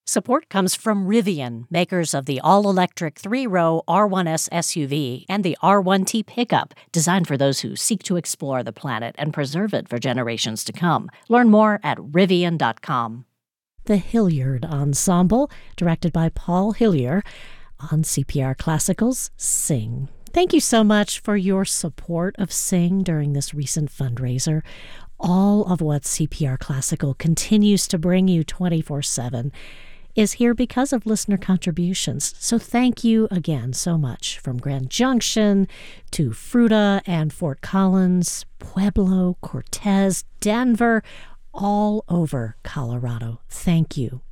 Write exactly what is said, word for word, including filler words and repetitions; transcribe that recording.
Support comes from Rivian, makers of the all-electric three-row R one S S U V and the R one T pickup, designed for those who seek to explore the planet and preserve it for generations to come. Learn more at rivian dot com. The Hilliard Ensemble, directed by Paul Hillier, on C P R Classical's Sing. Thank you so much for your support of Sing during this recent fundraiser. All of what C P R Classical continues to bring you twenty-four seven is here because of listener contributions. So thank you again so much, from Grand Junction to Fruita and Fort Collins, Pueblo, Cortez, Denver, all over Colorado. Thank you